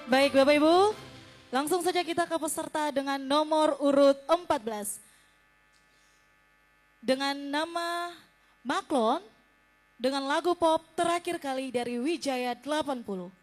Baik Bapak Ibu, langsung saja kita ke peserta dengan nomor urut 14. Dengan nama Maklon, dengan lagu pop terakhir kali dari Wijaya 80.